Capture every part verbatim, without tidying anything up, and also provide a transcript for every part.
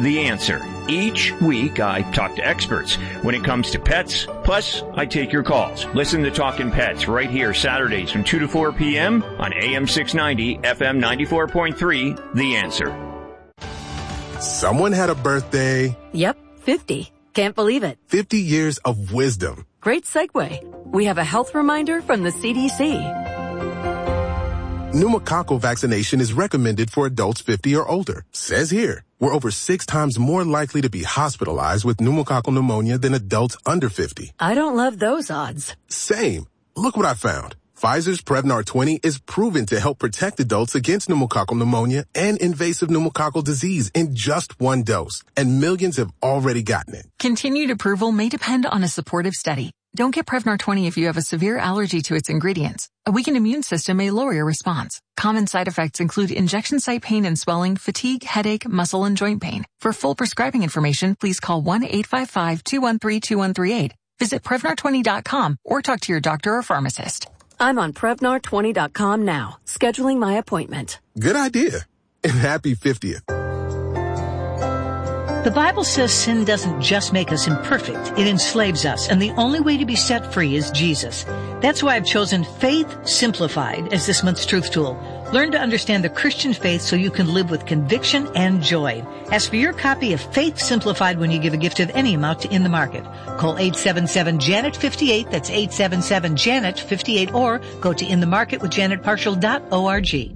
The Answer. Each week, I talk to experts when it comes to pets. Plus, I take your calls. Listen to Talkin' Pets right here Saturdays from two to four p.m. on A M six ninety, F M ninety-four point three, The Answer. Someone had a birthday. Yep, fifty. Can't believe it. fifty years of wisdom. Great segue. We have a health reminder from the C D C. Pneumococcal vaccination is recommended for adults fifty or older. Says here, we're over six times more likely to be hospitalized with pneumococcal pneumonia than adults under fifty. I don't love those odds. Same. Look what I found. Pfizer's Prevnar twenty is proven to help protect adults against pneumococcal pneumonia and invasive pneumococcal disease in just one dose. And millions have already gotten it. Continued approval may depend on a supportive study. Don't get Prevnar twenty if you have a severe allergy to its ingredients. A weakened immune system may lower your response. Common side effects include injection site pain and swelling, fatigue, headache, muscle, and joint pain. For full prescribing information, please call one eight five five, two one three, two one three eight. Visit Prevnar twenty dot com or talk to your doctor or pharmacist. I'm on Prevnar twenty dot com now, scheduling my appointment. Good idea. And happy fiftieth. The Bible says sin doesn't just make us imperfect, it enslaves us, and the only way to be set free is Jesus. That's why I've chosen Faith Simplified as this month's truth tool. Learn to understand the Christian faith so you can live with conviction and joy. Ask for your copy of Faith Simplified when you give a gift of any amount to In the Market. Call eight seven seven, Janet fifty-eight, that's eight seven seven, Janet fifty-eight, or go to in the market with janet partial dot org.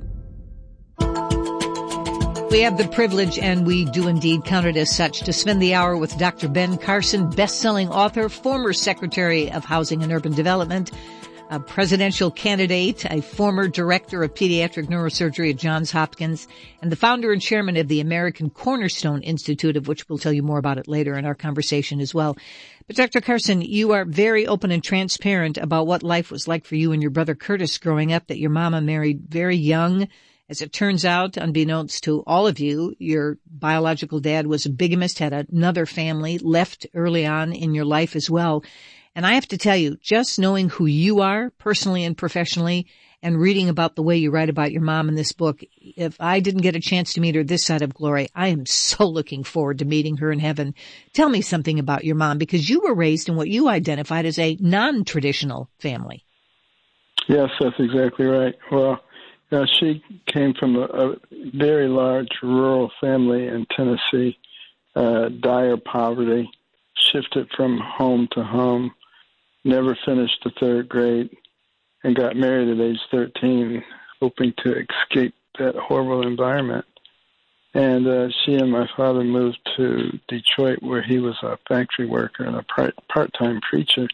We have the privilege, and we do indeed count it as such, to spend the hour with Doctor Ben Carson, best-selling author, former Secretary of Housing and Urban Development, a presidential candidate, a former director of pediatric neurosurgery at Johns Hopkins, and the founder and chairman of the American Cornerstone Institute, of which we'll tell you more about it later in our conversation as well. But Doctor Carson, you are very open and transparent about what life was like for you and your brother Curtis growing up, that your mama married very young. As it turns out, unbeknownst to all of you, your biological dad was a bigamist, had another family, left early on in your life as well. And I have to tell you, just knowing who you are personally and professionally, and reading about the way you write about your mom in this book, if I didn't get a chance to meet her this side of glory, I am so looking forward to meeting her in heaven. Tell me something about your mom, because you were raised in what you identified as a non-traditional family. Yes, that's exactly right. Well, Uh, she came from a, a very large rural family in Tennessee, uh, dire poverty, shifted from home to home, never finished the third grade, and got married at age thirteen, hoping to escape that horrible environment. And uh, she and my father moved to Detroit, where he was a factory worker and a part-time preacher.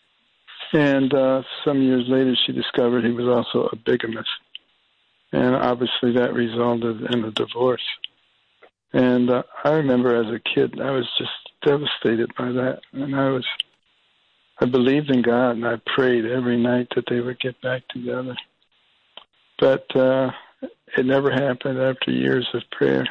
And uh, some years later, she discovered he was also a bigamist. And obviously that resulted in a divorce. And uh, I remember as a kid, I was just devastated by that. And I was, I believed in God, and I prayed every night that they would get back together. But uh, it never happened after years of prayer.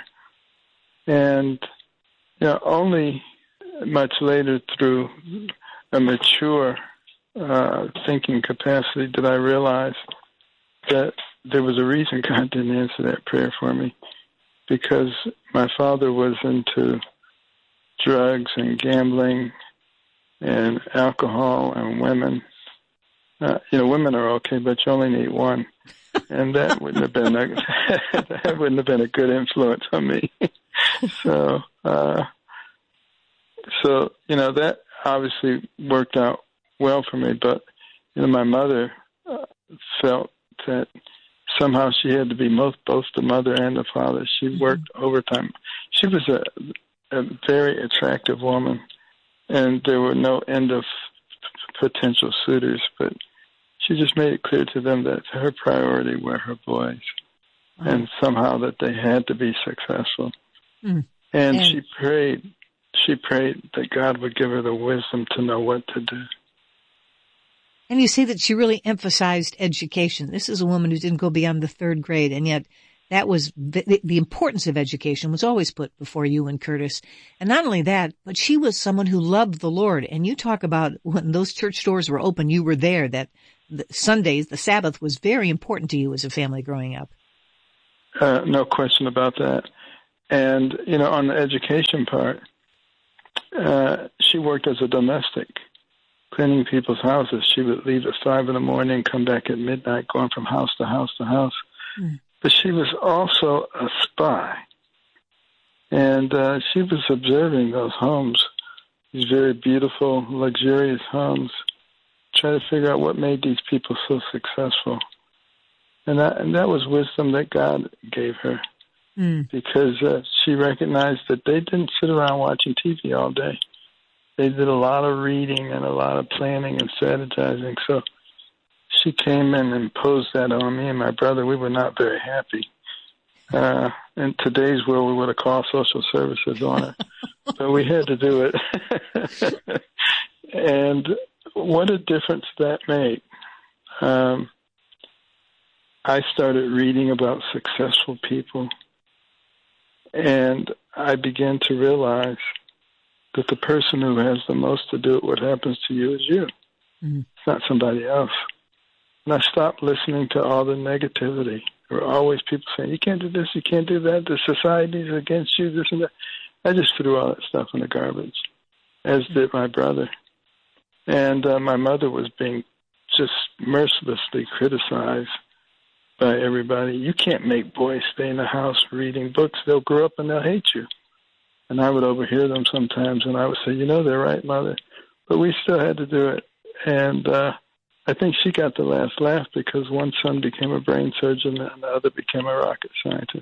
And, you know, only much later through a mature uh, thinking capacity did I realize that there was a reason God didn't answer that prayer for me, because my father was into drugs and gambling and alcohol and women. Uh, you know, women are okay, but you only need one, and that wouldn't have been a that wouldn't have been a good influence on me. so, uh, so you know, that obviously worked out well for me. But you know, my mother uh, felt that somehow she had to be both, both the mother and the father. She worked overtime. She was a, a very attractive woman, and there were no end of potential suitors, but she just made it clear to them that her priority were her boys, wow. and somehow that they had to be successful. Mm. And, and she prayed, she prayed that God would give her the wisdom to know what to do. And you see that she really emphasized education. This is a woman who didn't go beyond the third grade, and yet that was the, the importance of education was always put before you and Curtis. And not only that, but she was someone who loved the Lord. And you talk about when those church doors were open, you were there, that the Sundays, the Sabbath was very important to you as a family growing up. Uh, no question about that. And, you know, on the education part, uh, she worked as a domestic, cleaning people's houses. She would leave at five in the morning, come back at midnight, going from house to house to house. Mm. But she was also a spy. And uh, she was observing those homes, these very beautiful, luxurious homes, trying to figure out what made these people so successful. And that, and that was wisdom that God gave her, mm. because uh, she recognized that they didn't sit around watching T V all day. They did a lot of reading and a lot of planning and strategizing. So she came in and imposed that on me and my brother. We were not very happy. Uh, in today's world, we would have called social services on her. But we had to do it. And what a difference that made. Um, I started reading about successful people, and I began to realize that the person who has the most to do with what happens to you is you. Mm-hmm. It's not somebody else. And I stopped listening to all the negativity. There were always people saying, you can't do this, you can't do that, the society's against you, this and that. I just threw all that stuff in the garbage, as did my brother. And uh, my mother was being just mercilessly criticized by everybody. You can't make boys stay in the house reading books. They'll grow up and they'll hate you. And I would overhear them sometimes, and I would say, you know, they're right, Mother. But we still had to do it. And uh, I think she got the last laugh because one son became a brain surgeon and the other became a rocket scientist.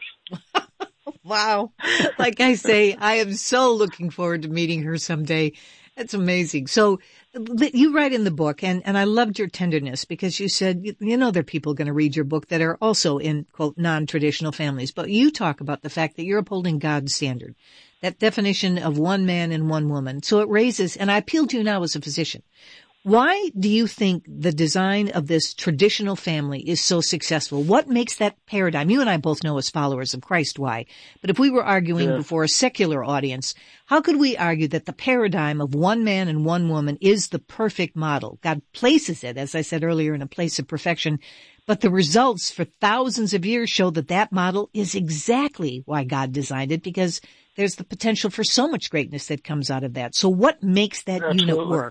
Wow. Like I say, I am so looking forward to meeting her someday. That's amazing. So you write in the book, and, and I loved your tenderness because you said, you know, there are people going to read your book that are also in, quote, non-traditional families. But you talk about the fact that you're upholding God's standard, that definition of one man and one woman. So it raises, and I appeal to you now as a physician, why do you think the design of this traditional family is so successful? What makes that paradigm? You and I both know as followers of Christ why. But if we were arguing yeah. before a secular audience, how could we argue that the paradigm of one man and one woman is the perfect model? God places it, as I said earlier, in a place of perfection. But the results for thousands of years show that that model is exactly why God designed it, because there's the potential for so much greatness that comes out of that. So what makes that Absolutely. unit work?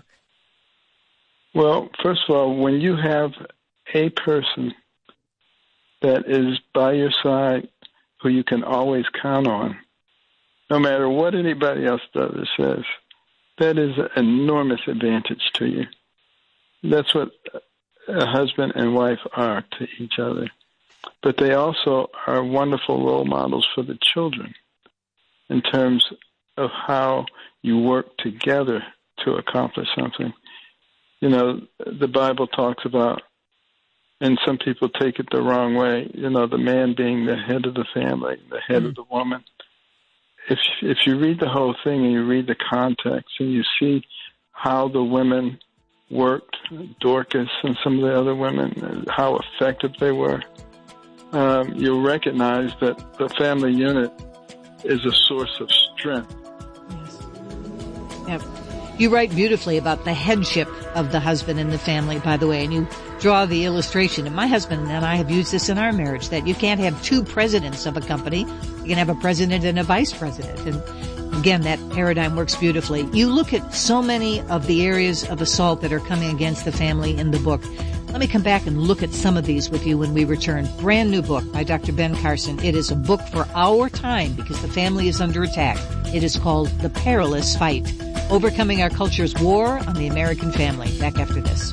Well, first of all, when you have a person that is by your side who you can always count on, no matter what anybody else does or says, that is an enormous advantage to you. That's what a husband and wife are to each other. But they also are wonderful role models for the children in terms of how you work together to accomplish something. You know, the Bible talks about, and some people take it the wrong way, you know, the man being the head of the family, the head mm-hmm. of the woman. If if you read the whole thing and you read the context and you see how the women worked, Dorcas and some of the other women, how effective they were, um, you'll recognize that the family unit is a source of strength. Yes. Yep. You write beautifully about the headship of the husband in the family, by the way, and you draw the illustration. And my husband and I have used this in our marriage, that you can't have two presidents of a company. You can have a president and a vice president. And again, that paradigm works beautifully. You look at so many of the areas of assault that are coming against the family in the book. Let me come back and look at some of these with you when we return. Brand new book by Doctor Ben Carson. It is a book for our time because the family is under attack. It is called The Perilous Fight: Overcoming Our Culture's War on the American Family. Back after this.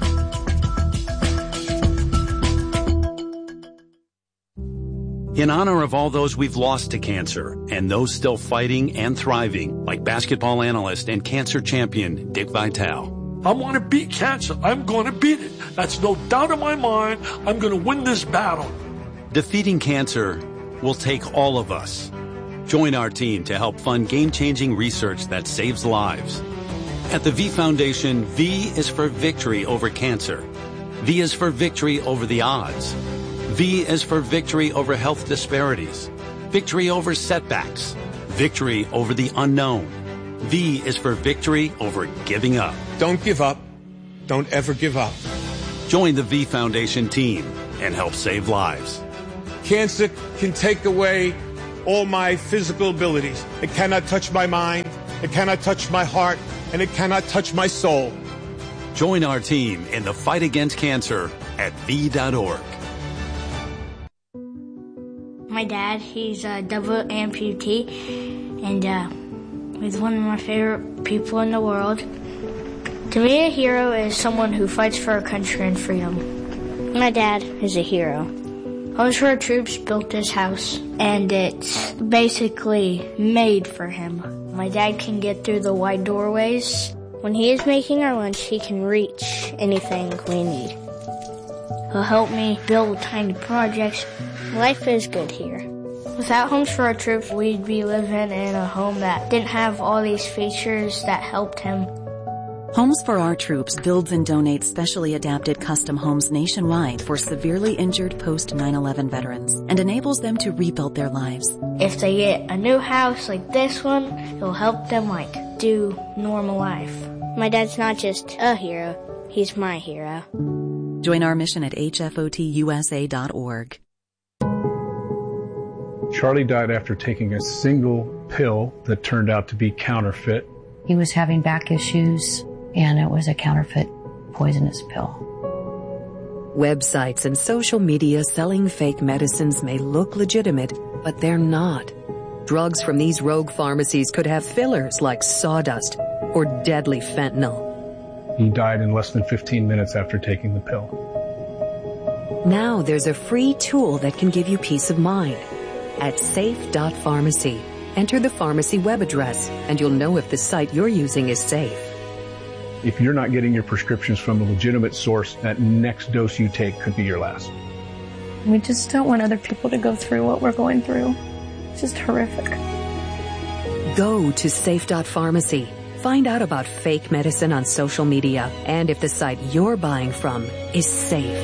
In honor of all those we've lost to cancer and those still fighting and thriving, like basketball analyst and cancer champion Dick Vitale. I want to beat cancer. I'm going to beat it. That's no doubt in my mind. I'm going to win this battle. Defeating cancer will take all of us. Join our team to help fund game-changing research that saves lives. At the V Foundation, V is for victory over cancer. V is for victory over the odds. V is for victory over health disparities, victory over setbacks, victory over the unknown. V is for victory over giving up. Don't give up. Don't ever give up. Join the V Foundation team and help save lives. Cancer can take away all my physical abilities. It cannot touch my mind, it cannot touch my heart, and it cannot touch my soul. Join our team in the fight against cancer at V dot org. My dad, he's a double amputee, and uh, he's one of my favorite people in the world. To me, a hero is someone who fights for our country and freedom. My dad is a hero. Homes for Our Troops built this house, and it's basically made for him. My dad can get through the wide doorways. When he is making our lunch, he can reach anything we need. He'll help me build tiny projects. Life is good here. Without Homes for Our Troops, we'd be living in a home that didn't have all these features that helped him. Homes for Our Troops builds and donates specially adapted custom homes nationwide for severely injured post nine eleven veterans and enables them to rebuild their lives. If they get a new house like this one, it'll help them, like, do normal life. My dad's not just a hero, he's my hero. Join our mission at H F O T U S A dot org. Charlie died after taking a single pill that turned out to be counterfeit. He was having back issues, and it was a counterfeit poisonous pill. Websites and social media selling fake medicines may look legitimate, but they're not. Drugs from these rogue pharmacies could have fillers like sawdust or deadly fentanyl. He died in less than fifteen minutes after taking the pill. Now there's a free tool that can give you peace of mind. At safe dot pharmacy, enter the pharmacy web address, and you'll know if the site you're using is safe. If you're not getting your prescriptions from a legitimate source, that next dose you take could be your last. We just don't want other people to go through what we're going through. It's just horrific. Go to safe dot pharmacy. Find out about fake medicine on social media and if the site you're buying from is safe.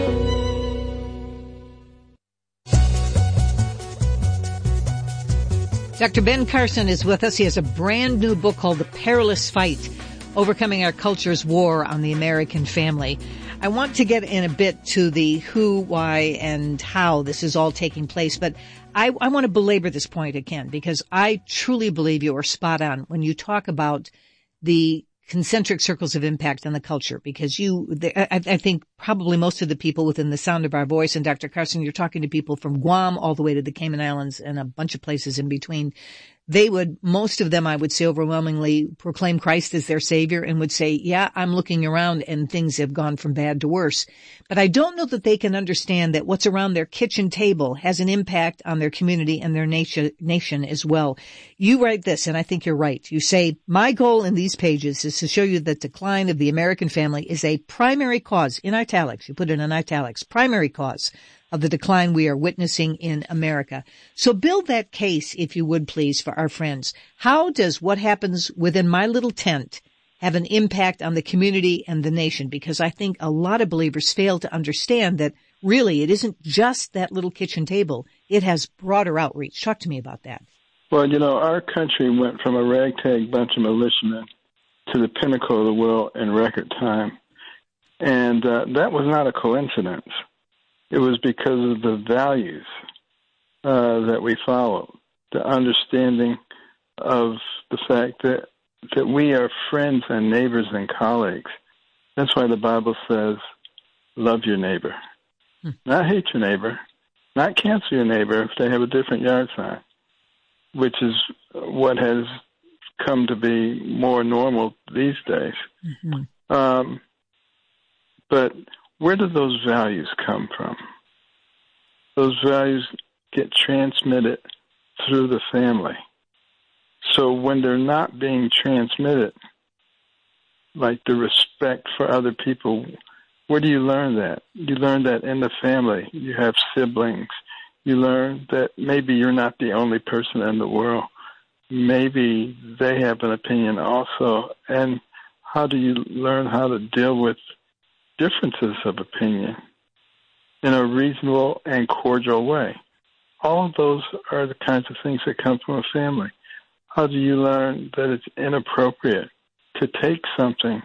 Doctor Ben Carson is with us. He has a brand new book called The Perilous Fight, Overcoming Our Culture's War on the American Family. I want to get in a bit to the who, why, and how this is all taking place, but I, I want to belabor this point again because I truly believe you are spot on when you talk about the concentric circles of impact on the culture, because you, I, I think probably most of the people within the sound of our voice, and Doctor Carson, you're talking to people from Guam all the way to the Cayman Islands and a bunch of places in between. They would, most of them, I would say overwhelmingly, proclaim Christ as their savior and would say, yeah, I'm looking around and things have gone from bad to worse. But I don't know that they can understand that what's around their kitchen table has an impact on their community and their nation, nation as well. You write this, and I think you're right. You say, my goal in these pages is to show you that decline of the American family is a primary cause, in italics, you put it in italics, primary cause of the decline we are witnessing in America. So build that case, if you would please, for our friends. How does what happens within my little tent have an impact on the community and the nation? Because I think a lot of believers fail to understand that really it isn't just that little kitchen table. It has broader outreach. Talk to me about that. Well, you know, our country went from a ragtag bunch of militiamen to the pinnacle of the world in record time. And uh, that was not a coincidence. It was because of the values uh, that we followed, the understanding of the fact that that we are friends and neighbors and colleagues. That's why the Bible says, love your neighbor. Hmm. Not hate your neighbor, not cancel your neighbor if they have a different yard sign, which is what has come to be more normal these days. Mm-hmm. Um, but where do those values come from? Those values get transmitted through the family. So when they're not being transmitted, like the respect for other people, where do you learn that? You learn that in the family. You have siblings. You learn that maybe you're not the only person in the world. Maybe they have an opinion also. And how do you learn how to deal with differences of opinion in a reasonable and cordial way? All of those are the kinds of things that come from a family. How do you learn that it's inappropriate to take something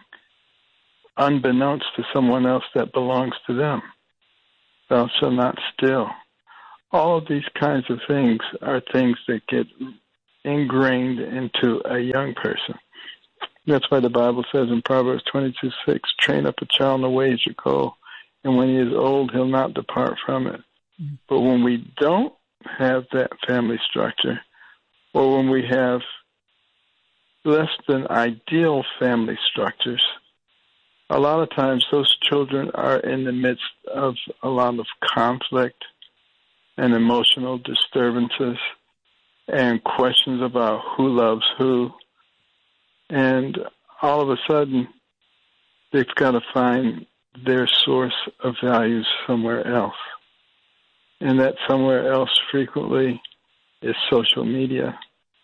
unbeknownst to someone else that belongs to them? Thou shalt not steal. all of these kinds of things are things that get ingrained into a young person. That's why the Bible says in Proverbs twenty-two six, train up a child in the ways you go, and when he is old, he'll not depart from it. Mm-hmm. But when we don't have that family structure, or when we have less than ideal family structures, a lot of times those children are in the midst of a lot of conflict and emotional disturbances and questions about who loves who. And all of a sudden, they've got to find their source of values somewhere else. And that somewhere else frequently is social media,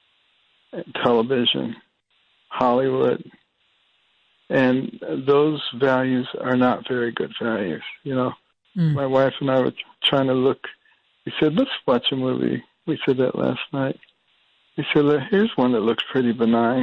television, Hollywood. And those values are not very good values. You know, mm. my wife and I were trying to look. We said, let's watch a movie. We said that last night. We said, here's one that looks pretty benign.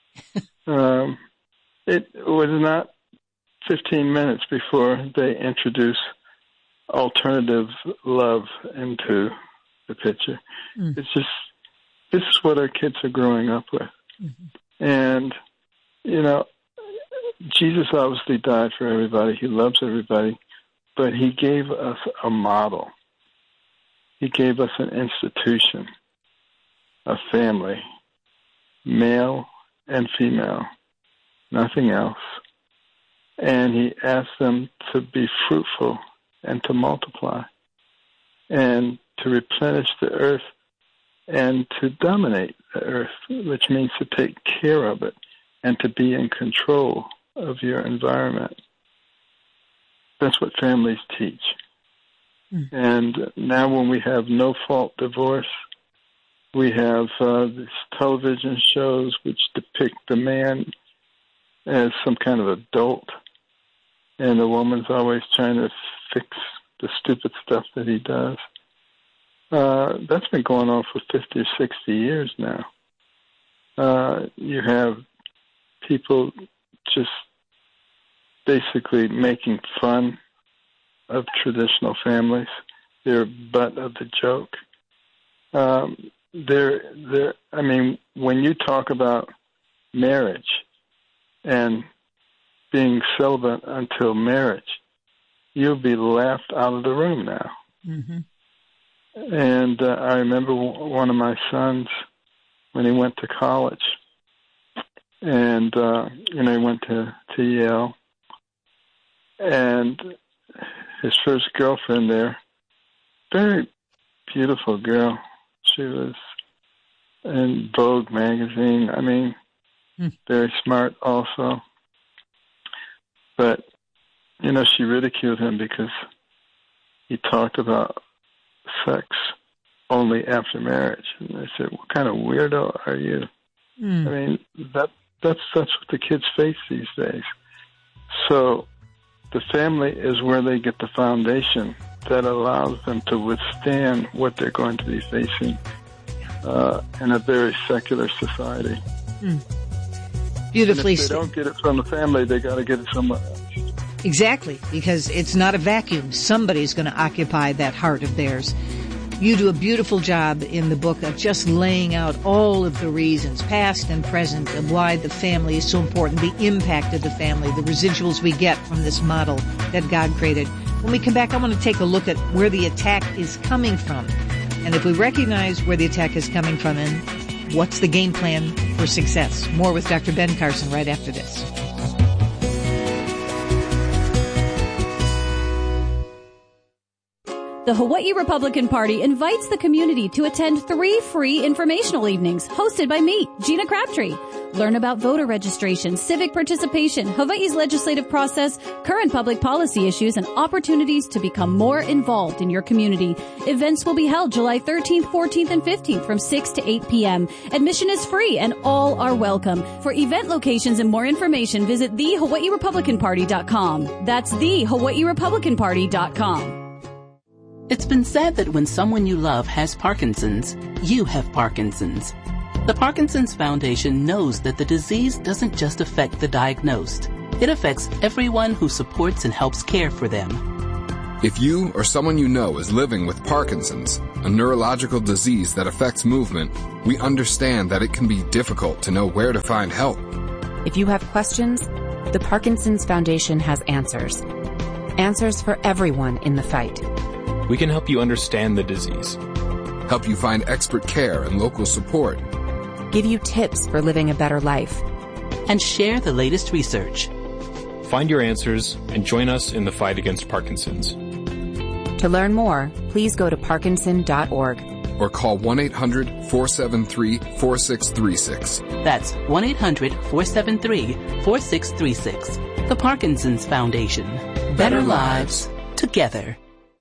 um, it was not fifteen minutes before they introduced alternative love into the picture. Mm. It's just, this is what our kids are growing up with. Mm-hmm. And, you know, Jesus obviously died for everybody. He loves everybody. But he gave us a model. He gave us an institution, a family, male and female, nothing else. And he asked them to be fruitful and to multiply and to replenish the earth and to dominate the earth, which means to take care of it and to be in control of your environment. That's what families teach. Mm. And now when we have no-fault divorce, we have uh, these television shows which depict the man as some kind of adult, and the woman's always trying to fix the stupid stuff that he does. Uh, that's been going on for fifty or sixty years now. Uh, you have people just basically making fun of traditional families. They're butt of the joke. Um, they're, they're, I mean, when you talk about marriage and being celibate until marriage, you'll be laughed out of the room now. Mm-hmm. And uh, I remember w- one of my sons, when he went to college, and, uh, you know, he went to, to Yale, and his first girlfriend there, very beautiful girl. She was in Vogue magazine. I mean, hmm. very smart also. But, you know, she ridiculed him because he talked about sex only after marriage. And I said, what kind of weirdo are you? Mm. I mean, that that's that's what the kids face these days. So the family is where they get the foundation that allows them to withstand what they're going to be facing uh, in a very secular society. Mm. Beautifully and if they said. Don't get it from the family, they got to get it somewhere else. Exactly, because it's not a vacuum. Somebody's going to occupy that heart of theirs. You do a beautiful job in the book of just laying out all of the reasons, past and present, of why the family is so important, the impact of the family, the residuals we get from this model that God created. When we come back, I want to take a look at where the attack is coming from. And if we recognize where the attack is coming from, and what's the game plan for success? More with Doctor Ben Carson right after this. The Hawaii Republican Party invites the community to attend three free informational evenings hosted by me, Gina Crabtree. Learn about voter registration, civic participation, Hawaii's legislative process, current public policy issues, and opportunities to become more involved in your community. Events will be held July thirteenth, fourteenth, and fifteenth from six to eight p.m. Admission is free and all are welcome. For event locations and more information, visit the hawaii republican party dot com. That's the hawaii republican party dot com. It's been said that when someone you love has Parkinson's, you have Parkinson's. The Parkinson's Foundation knows that the disease doesn't just affect the diagnosed. It affects everyone who supports and helps care for them. If you or someone you know is living with Parkinson's, a neurological disease that affects movement, we understand that it can be difficult to know where to find help. If you have questions, the Parkinson's Foundation has answers. Answers for everyone in the fight. We can help you understand the disease. Help you find expert care and local support. Give you tips for living a better life. And share the latest research. Find your answers and join us in the fight against Parkinson's. To learn more, please go to parkinson dot org. Or call one eight hundred, four seven three, four six three six. That's one eight hundred, four seven three, four six three six. The Parkinson's Foundation. Better lives together.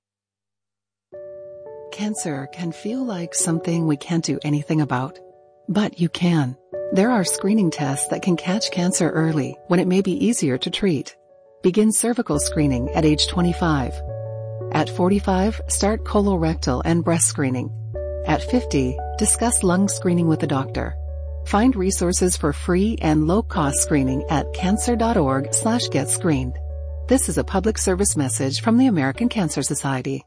Cancer can feel like something we can't do anything about. But you can. There are screening tests that can catch cancer early when it may be easier to treat. Begin cervical screening at age twenty-five. At forty-five, start colorectal and breast screening. At fifty, discuss lung screening with a doctor. Find resources for free and low-cost screening at cancer.org slash get screened. This is a public service message from the American Cancer Society.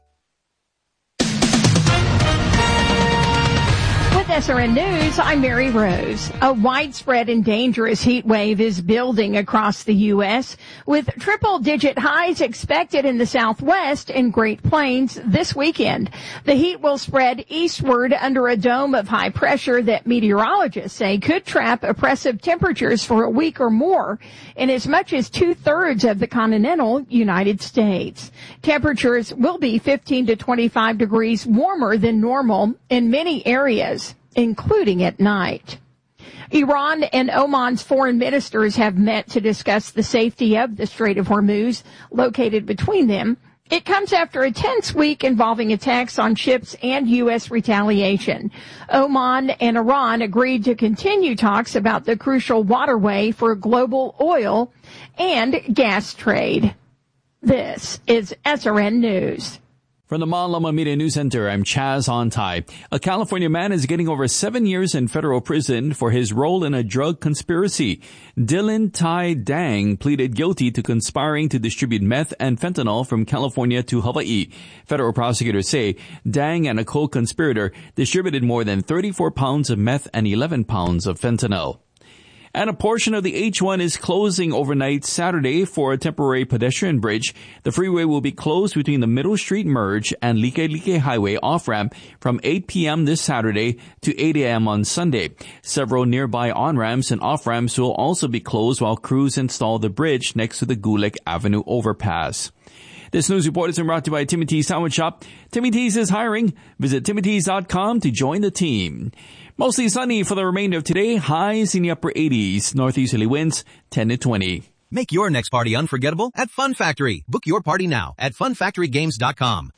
S R N News, I'm Mary Rose. A widespread and dangerous heat wave is building across the U S, with triple-digit highs expected in the Southwest and Great Plains this weekend. The heat will spread eastward under a dome of high pressure that meteorologists say could trap oppressive temperatures for a week or more in as much as two-thirds of the continental United States. Temperatures will be fifteen to twenty-five degrees warmer than normal in many areas, including at night. Iran and Oman's foreign ministers have met to discuss the safety of the Strait of Hormuz located between them. It comes after a tense week involving attacks on ships and U S retaliation. Oman and Iran agreed to continue talks about the crucial waterway for global oil and gas trade. This is S R N News. From the Mon Lama Media News Center, I'm Chaz Ontai. A California man is getting over seven years in federal prison for his role in a drug conspiracy. Dylan Tai Dang pleaded guilty to conspiring to distribute meth and fentanyl from California to Hawaii. Federal prosecutors say Dang and a co-conspirator distributed more than thirty-four pounds of meth and eleven pounds of fentanyl. And a portion of the H one is closing overnight Saturday for a temporary pedestrian bridge. The freeway will be closed between the Middle Street Merge and Likelike Highway off-ramp from eight p.m. this Saturday to eight a.m. on Sunday. Several nearby on-ramps and off-ramps will also be closed while crews install the bridge next to the Gulick Avenue overpass. This news report is brought to you by Timmy T's Sandwich Shop. Timmy T's is hiring. Visit timmy t's dot com to join the team. Mostly sunny for the remainder of today. Highs in the upper eighties. Northeasterly winds ten to twenty. Make your next party unforgettable at Fun Factory. Book your party now at fun factory games dot com.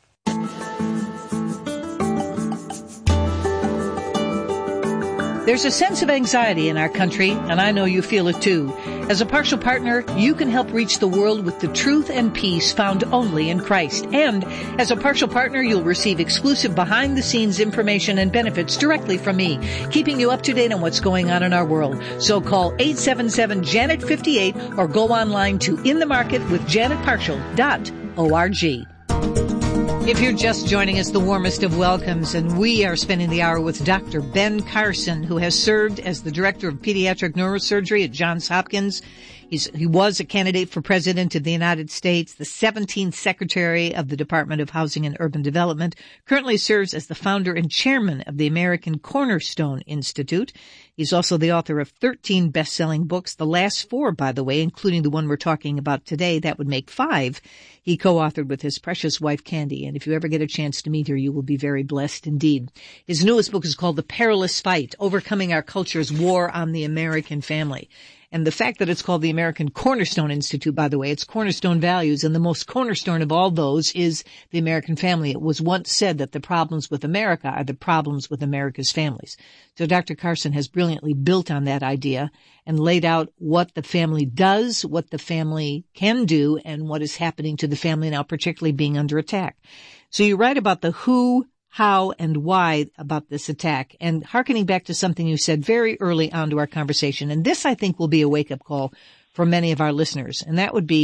There's a sense of anxiety in our country, and I know you feel it too. As a partial partner, you can help reach the world with the truth and peace found only in Christ. And as a partial partner, you'll receive exclusive behind-the-scenes information and benefits directly from me, keeping you up to date on what's going on in our world. So call eight seven seven, Janet fifty-eight or go online to in the market with janet partial dot org. If you're just joining us, the warmest of welcomes, and we are spending the hour with Doctor Ben Carson, who has served as the Director of Pediatric Neurosurgery at Johns Hopkins. He's, he was a candidate for President of the United States, the seventeenth Secretary of the Department of Housing and Urban Development, currently serves as the founder and chairman of the American Cornerstone Institute. He's also the author of thirteen best-selling books, the last four, by the way, including the one we're talking about today. That would make five. He co-authored with his precious wife, Candy, and if you ever get a chance to meet her, you will be very blessed indeed. His newest book is called The Perilous Fight, Overcoming Our Culture's War on the American Family. And the fact that it's called the American Cornerstone Institute, by the way, it's cornerstone values, and the most cornerstone of all those is the American family. It was once said that the problems with America are the problems with America's families. So Doctor Carson has brilliantly built on that idea and laid out what the family does, what the family can do, and what is happening to the family now, particularly being under attack. So you write about the who, how, and why about this attack, and hearkening back to something you said very early on to our conversation, and this I think will be a wake-up call for many of our listeners, and that would be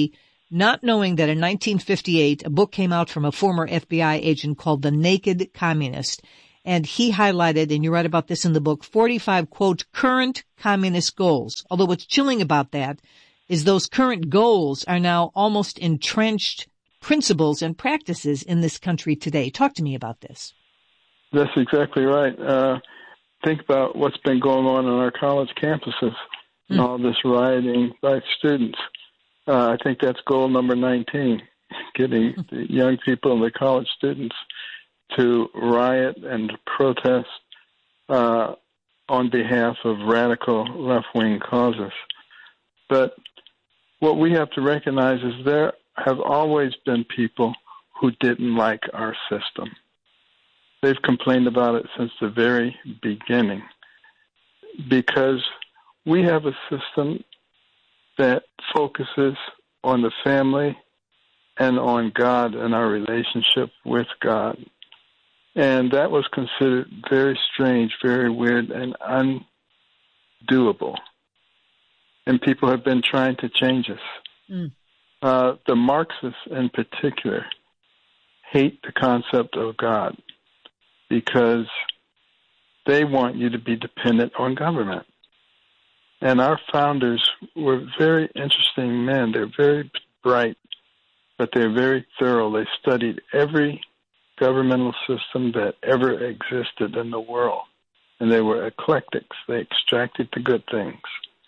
not knowing that in nineteen fifty-eight, a book came out from a former F B I agent called The Naked Communist. And he highlighted, and you write about this in the book, forty-five, quote, current communist goals. Although what's chilling about that is those current goals are now almost entrenched principles and practices in this country today. Talk to me about this. That's exactly right. Uh, think about what's been going on on our college campuses and all this rioting by students. Uh, I think that's goal number nineteen, getting the young people and the college students to riot and protest uh, on behalf of radical left-wing causes. But what we have to recognize is there have always been people who didn't like our system. They've complained about it since the very beginning because we have a system that focuses on the family and on God and our relationship with God. And that was considered very strange, very weird, and undoable. And people have been trying to change us. Mm. Uh, the Marxists in particular hate the concept of God because they want you to be dependent on government. And our founders were very interesting men. They're very bright, but they're very thorough. They studied every governmental system that ever existed in the world. And they were eclectics. They extracted the good things.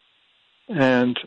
And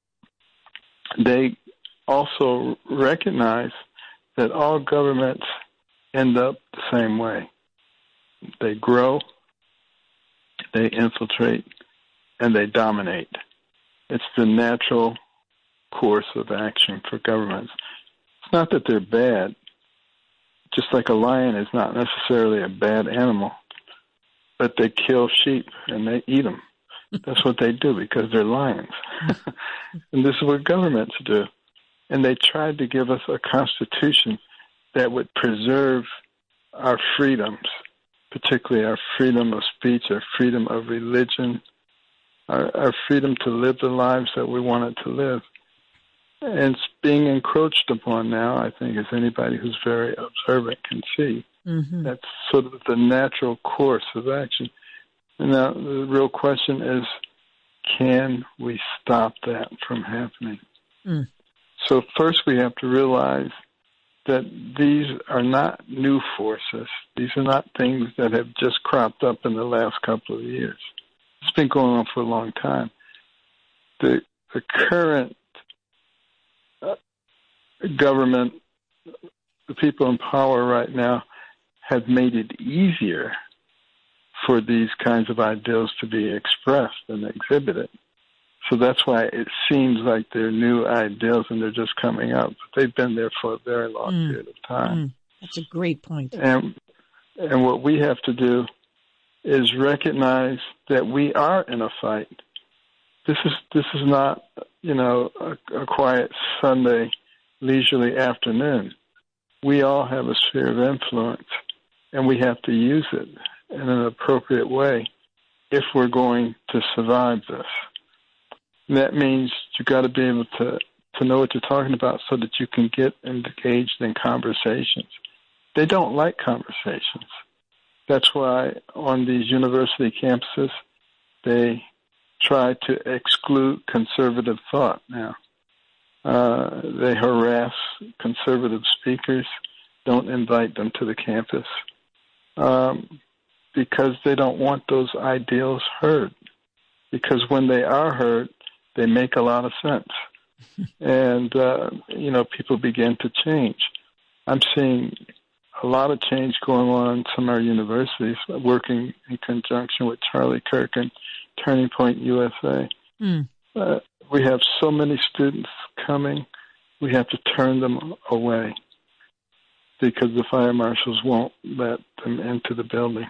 they also recognize that all governments end up the same way. They grow, they infiltrate, and they dominate. It's the natural course of action for governments. It's not that they're bad. Just like a lion is not necessarily a bad animal, but they kill sheep and they eat them. That's what they do because they're lions. And this is what governments do. And they tried to give us a constitution that would preserve our freedoms, particularly our freedom of speech, our freedom of religion, our, our freedom to live the lives that we wanted to live. And it's being encroached upon now, I think, as anybody who's very observant can see. Mm-hmm. That's sort of the natural course of action. And now the real question is, can we stop that from happening? Mm. So first we have to realize that these are not new forces. These are not things that have just cropped up in the last couple of years. It's been going on for a long time. The, the current uh, government, the people in power right now, have made it easier for these kinds of ideals to be expressed and exhibited. So that's why it seems like they're new ideals and they're just coming up. But they've been there for a very long mm. period of time. Mm. That's a great point. And, and what we have to do is recognize that we are in a fight. This is this is not, you know, a, a quiet Sunday leisurely afternoon. We all have a sphere of influence, and we have to use it in an appropriate way if we're going to survive this. And that means you've got to be able to, to know what you're talking about so that you can get engaged in conversations. They don't like conversations. That's why on these university campuses, they try to exclude conservative thought now. Uh, they harass conservative speakers, don't invite them to the campus, um, because they don't want those ideals heard. Because when they are heard, they make a lot of sense. And, uh, you know, people begin to change. I'm seeing a lot of change going on in some of our universities, working in conjunction with Charlie Kirk and Turning Point U S A. Mm. Uh, we have so many students coming, we have to turn them away because the fire marshals won't let them into the building.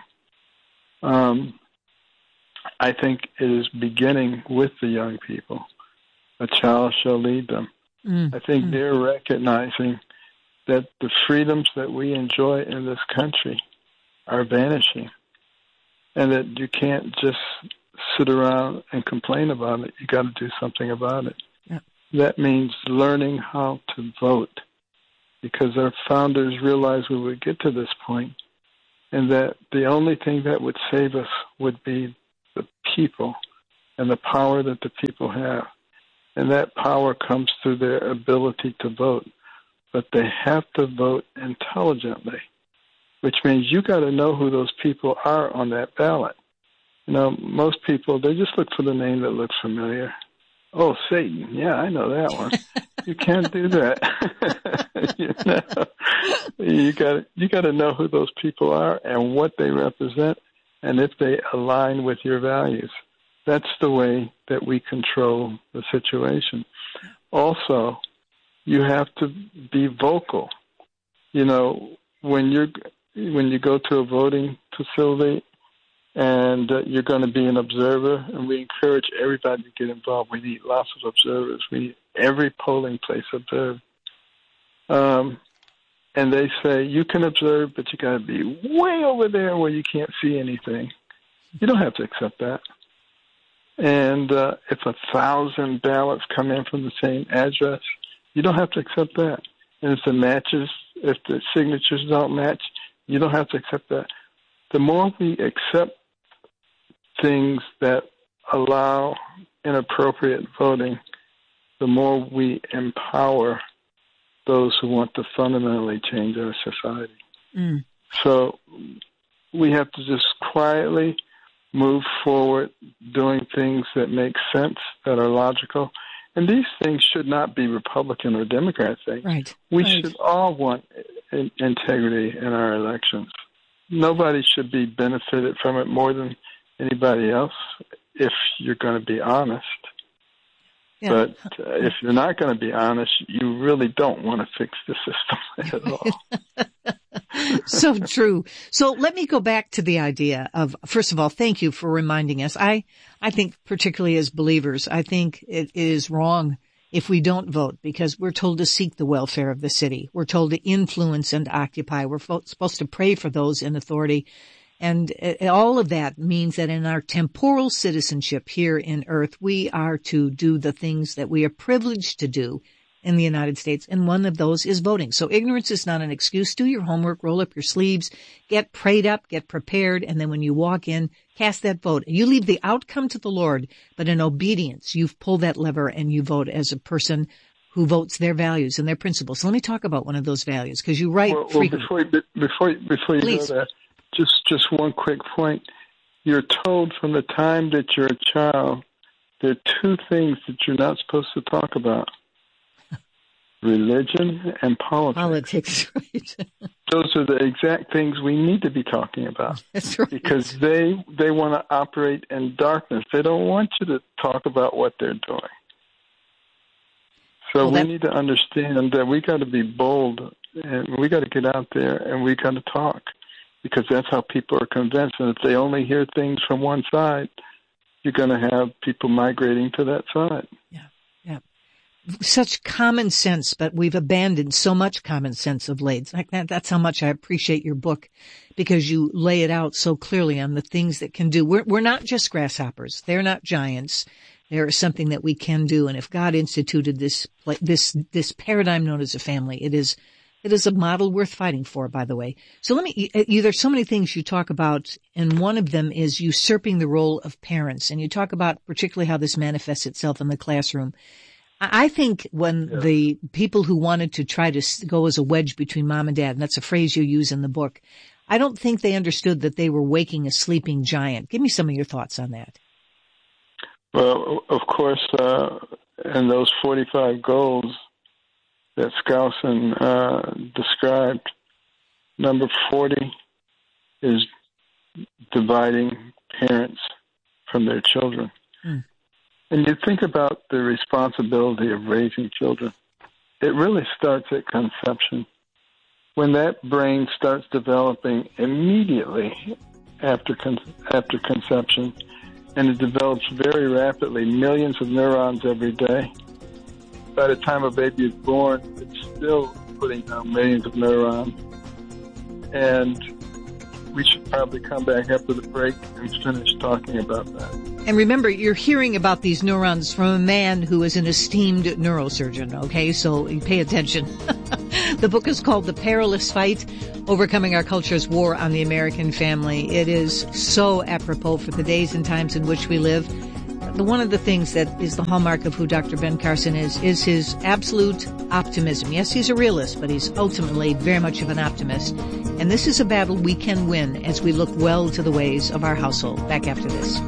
Um, I think it is beginning with the young people. A child shall lead them. Mm. I think mm. they're recognizing that the freedoms that we enjoy in this country are vanishing and that you can't just sit around and complain about it. You got to do something about it. Yeah. That means learning how to vote, because our founders realized we would get to this point, and that the only thing that would save us would be the people and the power that the people have. And that power comes through their ability to vote. But they have to vote intelligently, which means you got to know who those people are on that ballot. You know, most people, they just look for the name that looks familiar. Oh, Satan. Yeah, I know that one. You can't do that. you know, you got you got to know who those people are and what they represent, and if they align with your values. That's the way that we control the situation. Also, you have to be vocal. You know, when you're when you go to a voting facility and uh, you're going to be an observer, and we encourage everybody to get involved. We need lots of observers. We need every polling place observed. Um, and they say, you can observe, but you got to be way over there where you can't see anything. You don't have to accept that. And uh, if a thousand ballots come in from the same address, you don't have to accept that. And if the matches, if the signatures don't match, you don't have to accept that. The more we accept things that allow inappropriate voting, the more we empower those who want to fundamentally change our society. Mm. So we have to just quietly move forward doing things that make sense, that are logical. And these things should not be Republican or Democrat things. Right. We right. should all want in- integrity in our elections. Nobody should be benefited from it more than anybody else if you're going to be honest. Yeah. But uh, if you're not going to be honest, you really don't want to fix the system at all. So true. So let me go back to the idea of, first of all, thank you for reminding us. I, I think particularly as believers, I think it is wrong if we don't vote, because we're told to seek the welfare of the city. We're told to influence and occupy. We're fo- supposed to pray for those in authority. And uh, all of that means that in our temporal citizenship here in earth, we are to do the things that we are privileged to do in the United States. And one of those is voting. So ignorance is not an excuse. Do your homework, roll up your sleeves, get prayed up, get prepared. And then when you walk in, cast that vote. You leave the outcome to the Lord, but in obedience, you've pulled that lever and you vote as a person who votes their values and their principles. So let me talk about one of those values, because you write well, well, before, before, before you Please. go there, just, just one quick point. You're told from the time that you're a child, there are two things that you're not supposed to talk about. Religion and politics. Politics, right. Those are the exact things we need to be talking about. That's right. Because they they want to operate in darkness. They don't want you to talk about what they're doing. So well, we that... need to understand that we got to be bold, and we got to get out there and we got to talk, because that's how people are convinced. And if they only hear things from one side, you're going to have people migrating to that side. Yeah. Such common sense, but we've abandoned so much common sense of late. That's how much I appreciate your book, because you lay it out so clearly on the things that can do. We're, we're not just grasshoppers. They're not giants. There is something that we can do. And if God instituted this, this, this paradigm known as a family, it is, it is a model worth fighting for, by the way. So let me, you, there's so many things you talk about, and one of them is usurping the role of parents. And you talk about particularly how this manifests itself in the classroom. I think when yeah. the people who wanted to try to go as a wedge between mom and dad, and that's a phrase you use in the book, I don't think they understood that they were waking a sleeping giant. Give me some of your thoughts on that. Well, of course, uh, in those forty-five goals that Skousen uh, described, number forty is dividing parents from their children. Mm. And you think about the responsibility of raising children. It really starts at conception. When that brain starts developing immediately after con- after conception, and it develops very rapidly, millions of neurons every day. By the time a baby is born, it's still putting out millions of neurons. And we should probably come back after the break and finish talking about that. And remember, you're hearing about these neurons from a man who is an esteemed neurosurgeon, okay? So pay attention. The book is called The Perilous Fight, Overcoming Our Culture's War on the American Family. It is so apropos for the days and times in which we live. The one of the things that is the hallmark of who Doctor Ben Carson is, is his absolute optimism. Yes, he's a realist, but he's ultimately very much of an optimist. And this is a battle we can win as we look well to the ways of our household. Back after this.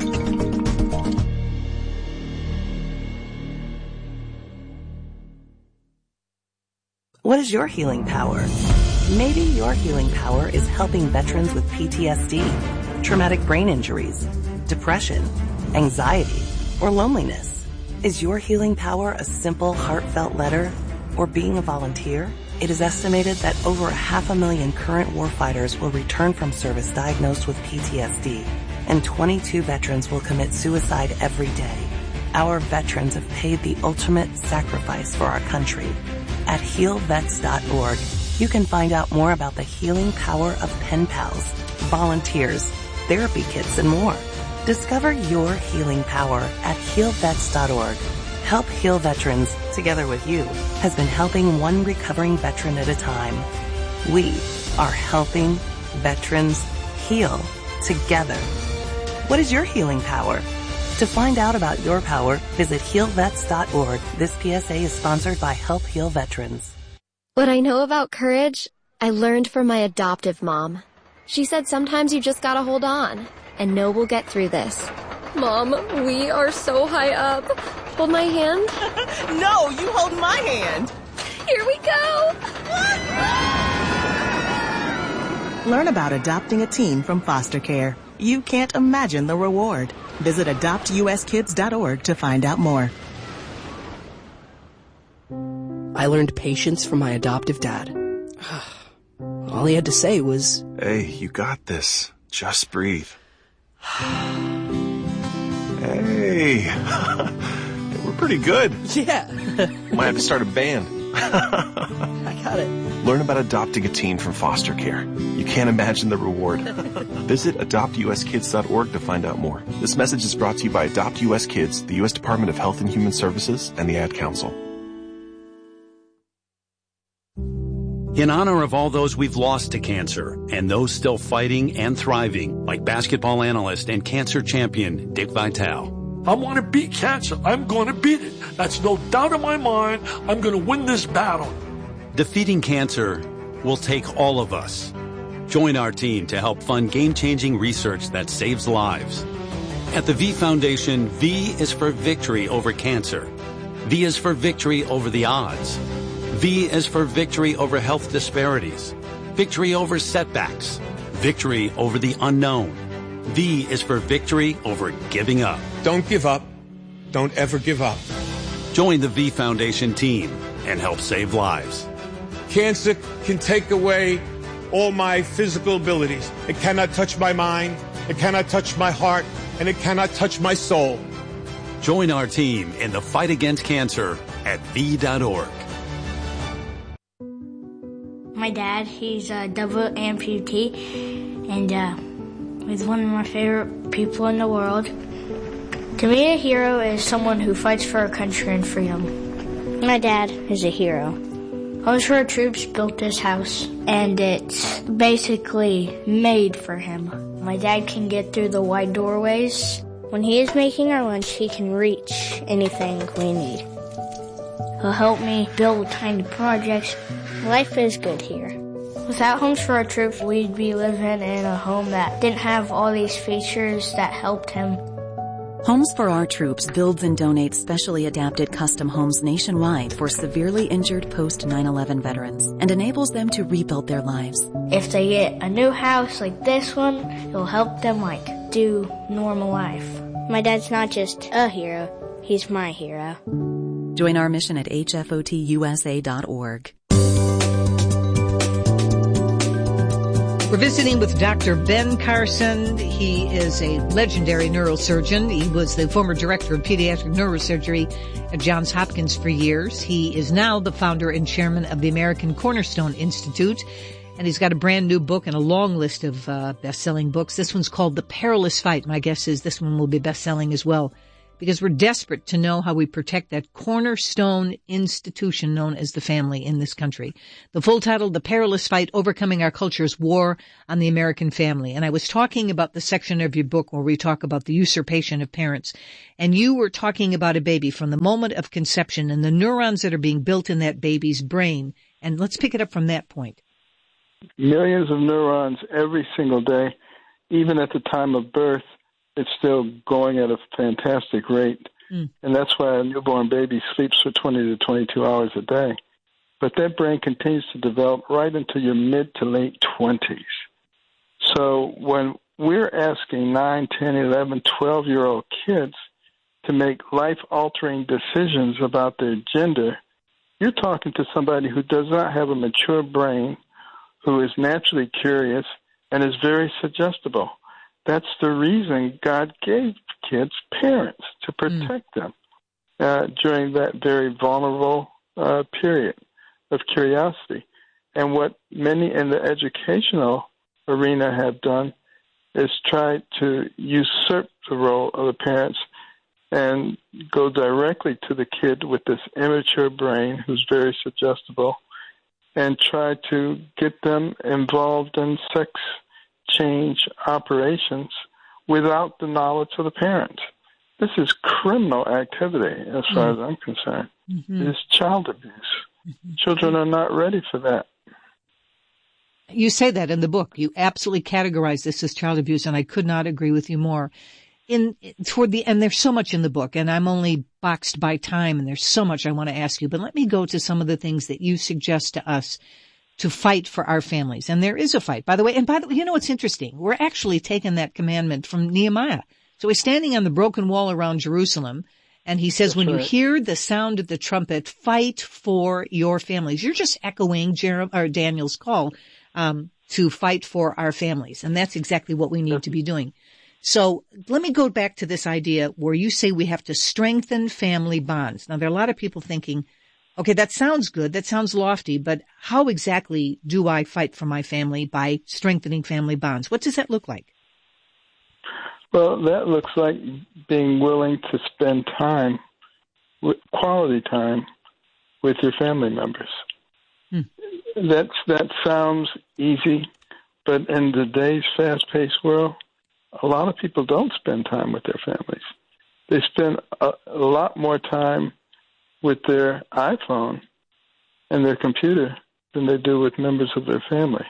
What is your healing power? Maybe your healing power is helping veterans with P T S D, traumatic brain injuries, depression, anxiety, or loneliness. Is your healing power a simple, heartfelt letter or being a volunteer? It is estimated that over a half a million current warfighters will return from service diagnosed with P T S D, and twenty-two veterans will commit suicide every day. Our veterans have paid the ultimate sacrifice for our country. At heal vets dot org, you can find out more about the healing power of pen pals, volunteers, therapy kits, and more. Discover your healing power at heal vets dot org. Help Heal Veterans, together with you, has been helping one recovering veteran at a time. We are helping veterans heal together. What is your healing power? To find out about your power, visit heal vets dot org. This P S A is sponsored by Help Heal Veterans. What I know about courage, I learned from my adoptive mom. She said sometimes you just gotta hold on, and know we'll get through this. Mom, we are so high up. Hold my hand. No, you hold my hand. Here we go. Learn about adopting a teen from foster care. You can't imagine the reward. Visit adopt u s kids dot org to find out more. I learned patience from my adoptive dad. All he had to say was, "Hey, you got this. Just breathe." Hey, we're pretty good. Yeah. Might have to start a band. I got it. Learn about adopting a teen from foster care. You can't imagine the reward. Visit adopt u s kids dot org to find out more. This message is brought to you by Adopt U S Kids, the U S Department of Health and Human Services, and the Ad Council. In honor of all those we've lost to cancer and those still fighting and thriving, like basketball analyst and cancer champion Dick Vitale. I want to beat cancer. I'm going to beat it. That's no doubt in my mind. I'm going to win this battle. Defeating cancer will take all of us. Join our team to help fund game-changing research that saves lives. At the V Foundation, V is for victory over cancer. V is for victory over the odds. V is for victory over health disparities, victory over setbacks, victory over the unknown. V is for victory over giving up. Don't give up. Don't ever give up. Join the V Foundation team and help save lives. Cancer can take away all my physical abilities. It cannot touch my mind, it cannot touch my heart, and it cannot touch my soul. Join our team in the fight against cancer at V dot org. My dad, he's a double amputee, and uh, he's one of my favorite people in the world. To me, a hero is someone who fights for our country and freedom. My dad is a hero. Homes for Our Troops built this house, and it's basically made for him. My dad can get through the wide doorways. When he is making our lunch, he can reach anything we need. He'll help me build tiny projects. Life is good here. Without Homes for Our Troops, we'd be living in a home that didn't have all these features that helped him. Homes for Our Troops builds and donates specially adapted custom homes nationwide for severely injured post nine eleven veterans and enables them to rebuild their lives. If they get a new house like this one, it'll help them like do normal life. My dad's not just a hero, he's my hero. Join our mission at H F O T U S A dot org. We're visiting with Doctor Ben Carson. He is a legendary neurosurgeon. He was the former director of pediatric neurosurgery at Johns Hopkins for years. He is now the founder and chairman of the American Cornerstone Institute. And he's got a brand new book and a long list of uh, best-selling books. This one's called The Perilous Fight. My guess is this one will be best-selling as well, because we're desperate to know how we protect that cornerstone institution known as the family in this country. The full title, The Perilous Fight, Overcoming Our Culture's War on the American Family. And I was talking about the section of your book where we talk about the usurpation of parents. And you were talking about a baby from the moment of conception and the neurons that are being built in that baby's brain. And let's pick it up from that point. Millions of neurons every single day, even at the time of birth. It's still going at a fantastic rate. Mm. And that's why a newborn baby sleeps for twenty to twenty-two hours a day. But that brain continues to develop right into your mid to late twenties. So when we're asking nine, ten, eleven, twelve-year-old kids to make life-altering decisions about their gender, you're talking to somebody who does not have a mature brain, who is naturally curious, and is very suggestible. That's the reason God gave kids parents, to protect mm. them uh, during that very vulnerable uh, period of curiosity. And what many in the educational arena have done is try to usurp the role of the parents and go directly to the kid with this immature brain who's very suggestible and try to get them involved in sex change operations without the knowledge of the parents. This is criminal activity as far mm. as I'm concerned. Mm-hmm. It is child abuse. Mm-hmm. Children are not ready for that. You say that in the book. You absolutely categorize this as child abuse, and I could not agree with you more. In toward the and there's so much in the book, and I'm only boxed by time, and there's so much I want to ask you. But let me go to some of the things that you suggest to us to fight for our families. And there is a fight, by the way. And by the way, you know what's interesting? We're actually taking that commandment from Nehemiah. So he's standing on the broken wall around Jerusalem, and he says, That's when right. you hear the sound of the trumpet, fight for your families. You're just echoing Jer- or Daniel's call um, to fight for our families. And that's exactly what we need to be doing. So let me go back to this idea where you say we have to strengthen family bonds. Now, there are a lot of people thinking, okay, that sounds good. That sounds lofty, but how exactly do I fight for my family by strengthening family bonds? What does that look like? Well, that looks like being willing to spend time, with quality time, with your family members. Hmm. That's, that sounds easy, but in today's fast-paced world, a lot of people don't spend time with their families. They spend a, a lot more time with their iPhone and their computer than they do with members of their family.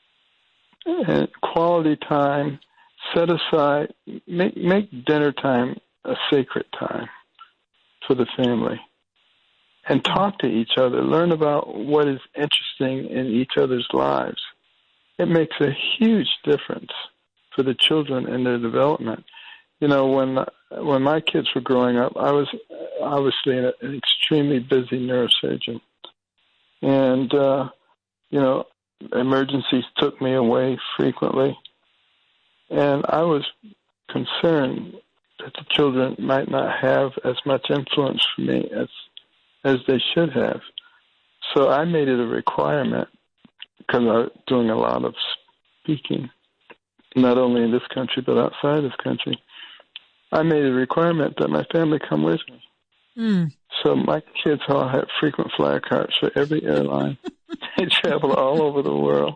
And quality time, set aside, make, make dinner time a sacred time for the family. And talk to each other. Learn about what is interesting in each other's lives. It makes a huge difference for the children in their development. You know, when when my kids were growing up, I was obviously an, an extremely busy neurosurgeon. And, uh, you know, emergencies took me away frequently. And I was concerned that the children might not have as much influence for me as as they should have. So I made it a requirement, because I was doing a lot of speaking, not only in this country but outside this country. I made a requirement that my family come with me. Mm. So my kids all had frequent flyer cards for every airline. They travel all over the world.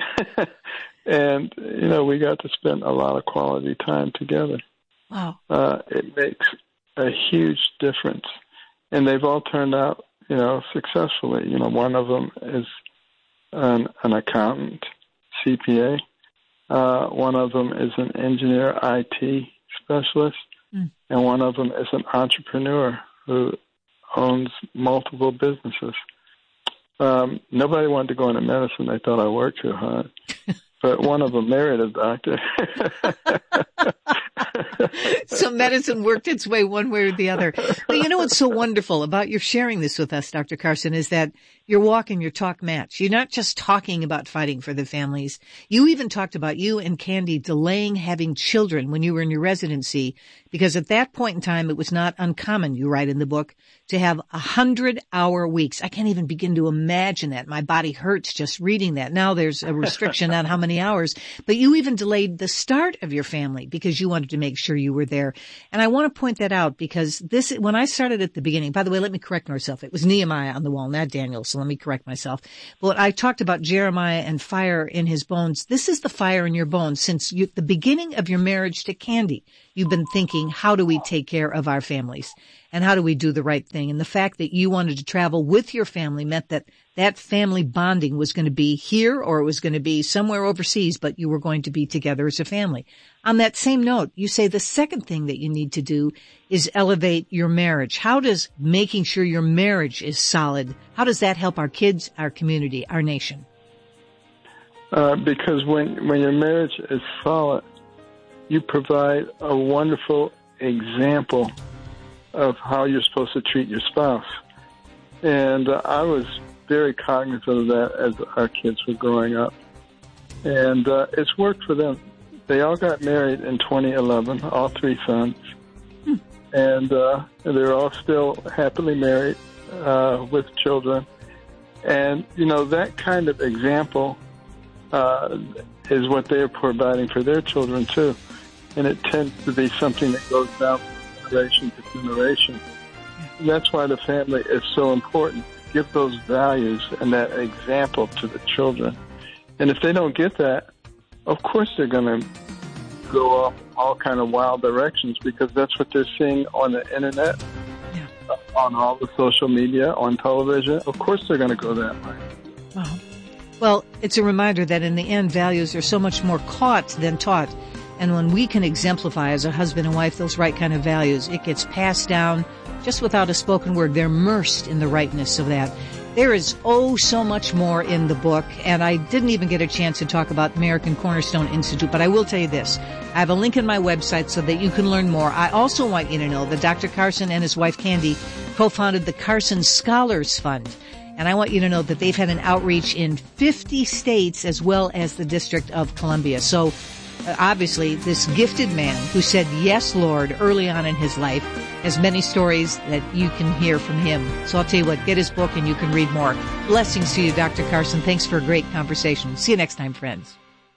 And, you know, we got to spend a lot of quality time together. Wow. Uh, it makes a huge difference. And they've all turned out, you know, successfully. You know, one of them is an, an accountant, C P A. Uh, one of them is an engineer, I T specialist. Mm. And one of them is an entrepreneur who owns multiple businesses. Um, nobody wanted to go into medicine. They thought I worked too hard. But one of them married a doctor. So medicine worked its way one way or the other. But you know what's so wonderful about your sharing this with us, Doctor Carson, is that your walk and your talk match. You're not just talking about fighting for the families. You even talked about you and Candy delaying having children when you were in your residency Because at that point in time, it was not uncommon, you write in the book, to have a hundred-hour weeks. I can't even begin to imagine that. My body hurts just reading that. Now there's a restriction on how many hours. But you even delayed the start of your family because you wanted to make sure you were there. And I want to point that out because this, when I started at the beginning, by the way, let me correct myself. It was Nehemiah on the wall, not Daniel, so let me correct myself. But I talked about Jeremiah and fire in his bones. This is the fire in your bones. Since you, the beginning of your marriage to Candy, you've been thinking, how do we take care of our families? And how do we do the right thing? And the fact that you wanted to travel with your family meant that that family bonding was going to be here or it was going to be somewhere overseas, but you were going to be together as a family. On that same note, you say the second thing that you need to do is elevate your marriage. How does making sure your marriage is solid, how does that help our kids, our community, our nation? Uh, because when, when your marriage is solid, you provide a wonderful example of how you're supposed to treat your spouse. And uh, I was very cognizant of that as our kids were growing up. And uh, it's worked for them. They all got married in twenty eleven, all three sons. Hmm. And uh, they're all still happily married uh, with children. And, you know, that kind of example uh, is what they're providing for their children, too. And it tends to be something that goes down from generation to generation. And that's why the family is so important. Give those values and that example to the children. And if they don't get that, of course they're going to go off all kind of wild directions because that's what they're seeing on the internet, yeah. on all the social media, on television. Of course they're going to go that way. Wow. Well, it's a reminder that in the end, values are so much more caught than taught. And when we can exemplify as a husband and wife those right kind of values, it gets passed down just without a spoken word. They're immersed in the rightness of that. There is oh so much more in the book, and I didn't even get a chance to talk about American Cornerstone Institute, but I will tell you this. I have a link in my website so that you can learn more. I also want you to know that Doctor Carson and his wife Candy co-founded the Carson Scholars Fund. And I want you to know that they've had an outreach in fifty states as well as the District of Columbia. So uh, obviously this gifted man who said, yes, Lord, early on in his life has many stories that you can hear from him. So I'll tell you what, get his book and you can read more. Blessings to you, Doctor Carson. Thanks for a great conversation. See you next time, friends.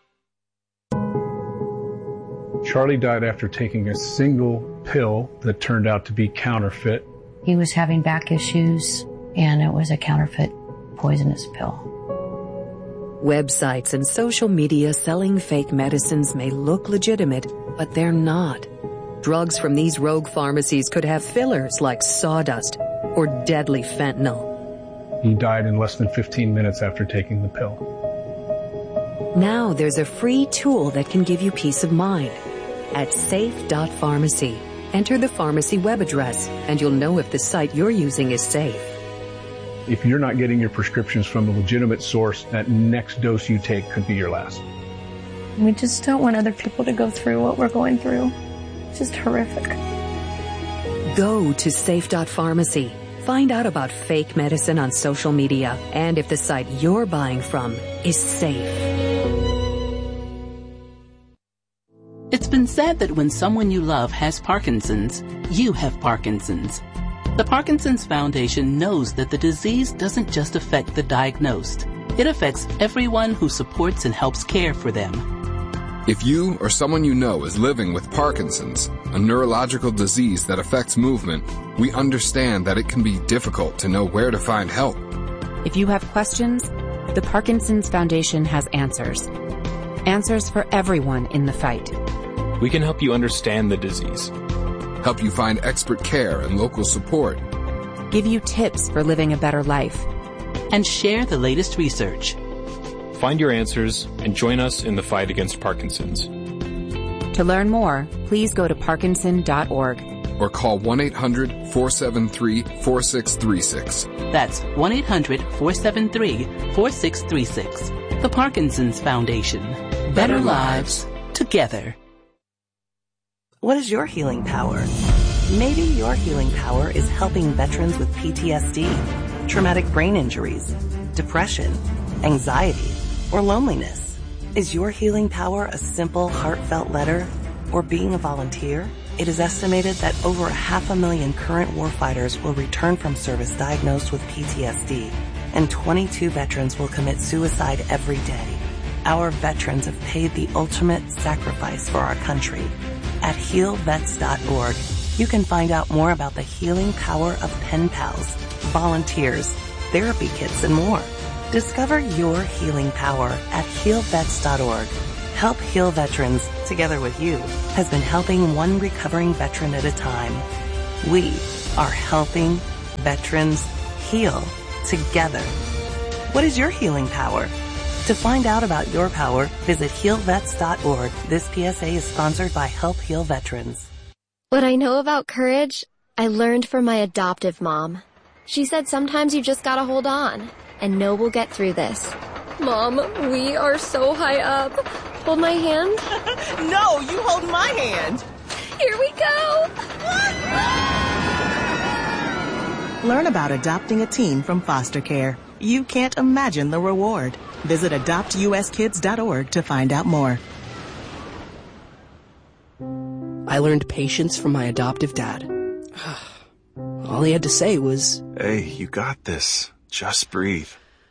Charlie died after taking a single pill that turned out to be counterfeit. He was having back issues, and it was a counterfeit poisonous pill. Websites and social media selling fake medicines may look legitimate, but they're not. Drugs from these rogue pharmacies could have fillers like sawdust or deadly fentanyl. He died in less than fifteen minutes after taking the pill. Now there's a free tool that can give you peace of mind. At safe dot pharmacy, enter the pharmacy web address, and you'll know if the site you're using is safe. If you're not getting your prescriptions from a legitimate source, that next dose you take could be your last. We just don't want other people to go through what we're going through. It's just horrific. Go to safe dot pharmacy. Find out about fake medicine on social media and if the site you're buying from is safe. It's been said that when someone you love has Parkinson's, you have Parkinson's. The Parkinson's Foundation knows that the disease doesn't just affect the diagnosed. It affects everyone who supports and helps care for them. If you or someone you know is living with Parkinson's, a neurological disease that affects movement, we understand that it can be difficult to know where to find help. If you have questions, the Parkinson's Foundation has answers. Answers for everyone in the fight. We can help you understand the disease. Help you find expert care and local support. Give you tips for living a better life. And share the latest research. Find your answers and join us in the fight against Parkinson's. To learn more, please go to parkinson dot org. Or call one eight hundred four seven three four six three six. That's one eight hundred four seven three four six three six. The Parkinson's Foundation. Better, Better lives together. What is your healing power? Maybe your healing power is helping veterans with P T S D, traumatic brain injuries, depression, anxiety, or loneliness. Is your healing power a simple, heartfelt letter or being a volunteer? It is estimated that over half a million current warfighters will return from service diagnosed with P T S D, and twenty-two veterans will commit suicide every day. Our veterans have paid the ultimate sacrifice for our country. At heal vets dot org, you can find out more about the healing power of pen pals, volunteers, therapy kits, and more. Discover your healing power at heal vets dot org. Help Heal Veterans, together with you, has been helping one recovering veteran at a time. We are helping veterans heal together. What is your healing power? To find out about your power, visit heal vets dot org. This P S A is sponsored by Help Heal Veterans. What I know about courage, I learned from my adoptive mom. She said sometimes you just gotta hold on and know we'll get through this. Mom, we are so high up. Hold my hand. No, you hold my hand. Here we go. Learn about adopting a teen from foster care. You can't imagine the reward. Visit adopt U S kids dot org to find out more. I learned patience from my adoptive dad. All he had to say was, "Hey, you got this. Just breathe."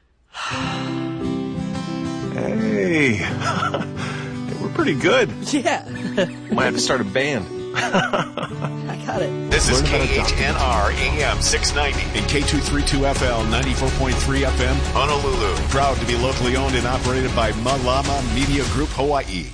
Hey, we're pretty good. Yeah. Might have to start a band. I got it. This is K H N R A M six ninety and K two thirty-two F L ninety-four point three F M, Honolulu. Proud to be locally owned and operated by Malama Media Group Hawaii.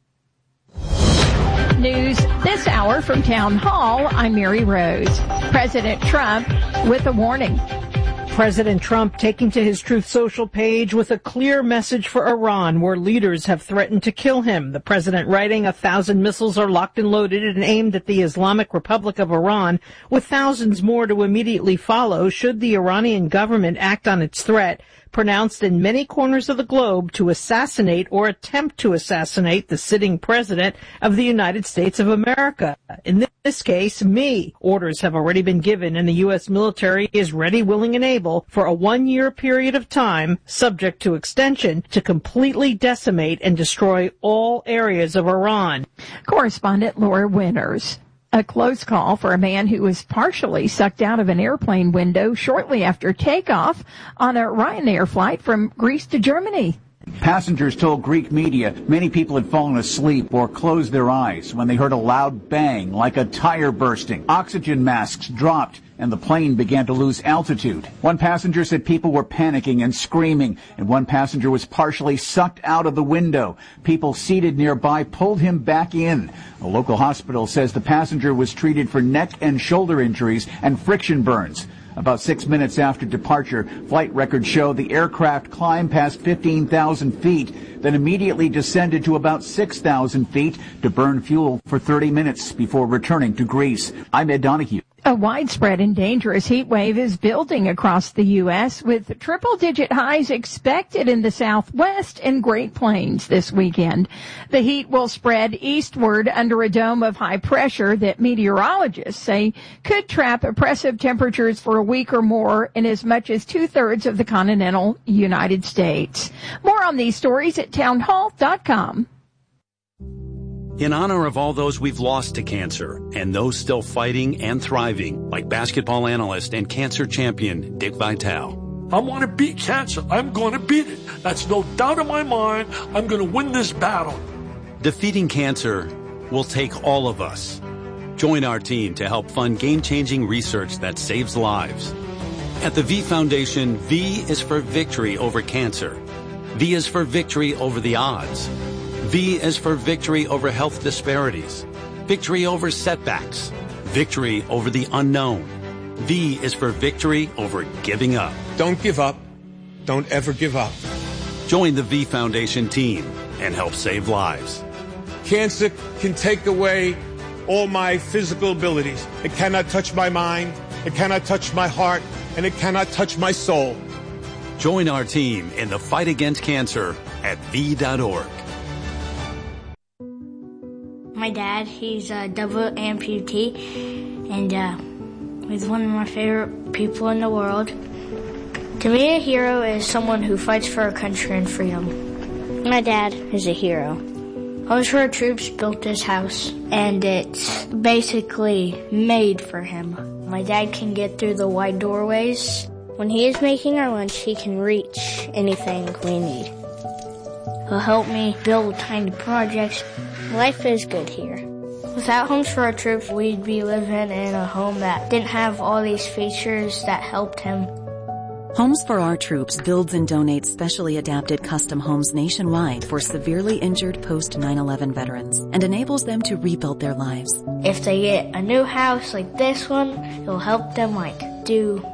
News this hour from Town Hall. I'm Mary Rose. President Trump with a warning. President Trump taking to his Truth Social page with a clear message for Iran, where leaders have threatened to kill him. The president writing, a thousand missiles are locked and loaded and aimed at the Islamic Republic of Iran, with thousands more to immediately follow should the Iranian government act on its threat, pronounced in many corners of the globe, to assassinate or attempt to assassinate the sitting president of the United States of America. In this case, me. Orders have already been given, and the U S military is ready, willing, and able for a one-year period of time, subject to extension, to completely decimate and destroy all areas of Iran. Correspondent Laura Winters. A close call for a man who was partially sucked out of an airplane window shortly after takeoff on a Ryanair flight from Greece to Germany. Passengers told Greek media many people had fallen asleep or closed their eyes when they heard a loud bang like a tire bursting. Oxygen masks dropped and the plane began to lose altitude. One passenger said people were panicking and screaming, and one passenger was partially sucked out of the window. People seated nearby pulled him back in. A local hospital says the passenger was treated for neck and shoulder injuries and friction burns. About six minutes after departure, flight records show the aircraft climbed past fifteen thousand feet, then immediately descended to about six thousand feet to burn fuel for thirty minutes before returning to Greece. I'm Ed Donahue. A widespread and dangerous heat wave is building across the U S, with triple-digit highs expected in the Southwest and Great Plains this weekend. The heat will spread eastward under a dome of high pressure that meteorologists say could trap oppressive temperatures for a week or more in as much as two-thirds of the continental United States. More on these stories at town hall dot com. In honor of all those we've lost to cancer and those still fighting and thriving, like basketball analyst and cancer champion Dick Vitale. I want to beat cancer. I'm going to beat it. That's no doubt in my mind. I'm going to win this battle. Defeating cancer will take all of us. Join our team to help fund game-changing research that saves lives. At the V Foundation, V is for victory over cancer. V is for victory over the odds. V is for victory over health disparities, victory over setbacks, victory over the unknown. V is for victory over giving up. Don't give up. Don't ever give up. Join the V Foundation team and help save lives. Cancer can take away all my physical abilities. It cannot touch my mind, it cannot touch my heart, and it cannot touch my soul. Join our team in the fight against cancer at V dot org. My dad, he's a double amputee, and uh, he's one of my favorite people in the world. To me, a hero is someone who fights for our country and freedom. My dad is a hero. Homes for Our Troops built this house, and it's basically made for him. My dad can get through the wide doorways. When he is making our lunch, he can reach anything we need. He'll help me build tiny projects. Life is good here. Without Homes for Our Troops, we'd be living in a home that didn't have all these features that helped him. Homes for Our Troops builds and donates specially adapted custom homes nationwide for severely injured post nine eleven veterans and enables them to rebuild their lives. If they get a new house like this one, it'll help them like do